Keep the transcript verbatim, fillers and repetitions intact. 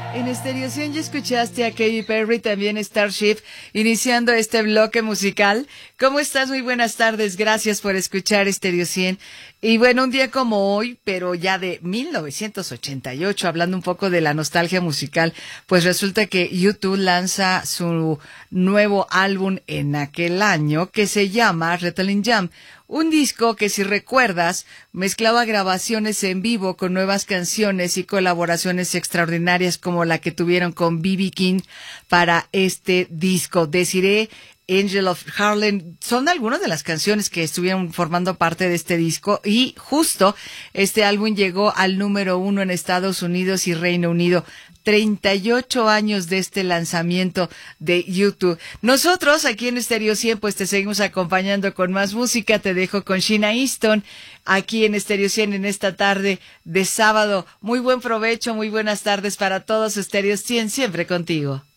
En Stereo cien ya escuchaste a Katy Perry, también Starship, iniciando este bloque musical. ¿Cómo estás? Muy buenas tardes, gracias por escuchar Stereo cien. Y bueno, un día como hoy, pero ya de mil novecientos ochenta y ocho, hablando un poco de la nostalgia musical, pues resulta que U dos lanza su nuevo álbum en aquel año que se llama Rattling Jam. Un disco que, si recuerdas, mezclaba grabaciones en vivo con nuevas canciones y colaboraciones extraordinarias como la que tuvieron con B B King para este disco. Desiree, Angel of Harlem, son algunas de las canciones que estuvieron formando parte de este disco, y justo este álbum llegó al número uno en Estados Unidos y Reino Unido. treinta y ocho años de este lanzamiento de U dos. Nosotros aquí en Stereo cien pues te seguimos acompañando con más música. Te dejo con Sheena Easton aquí en Stereo cien en esta tarde de sábado. Muy buen provecho, muy buenas tardes para todos. Stereo cien siempre contigo.